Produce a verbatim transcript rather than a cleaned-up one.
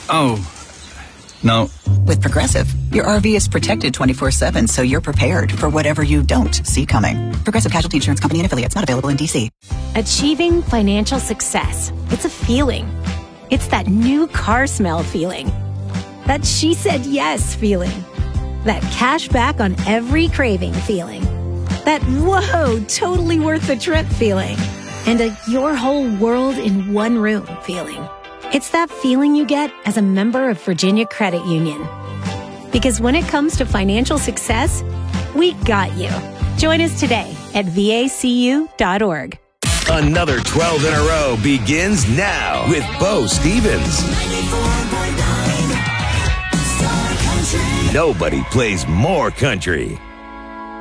Oh, no. With Progressive, your R V is protected twenty-four seven, so you're prepared for whatever you don't see coming. Progressive Casualty Insurance Company and Affiliates, not available in D C. Achieving financial success. It's a feeling. It's that new car smell feeling. That she said yes feeling. That cash back on every craving feeling. That whoa, totally worth the trip feeling. And a your whole world in one room feeling. It's that feeling you get as a member of Virginia Credit Union. Because when it comes to financial success, we got you. Join us today at V A C U dot org. Another twelve in a row begins now with Bo Stevens. Nobody plays more country.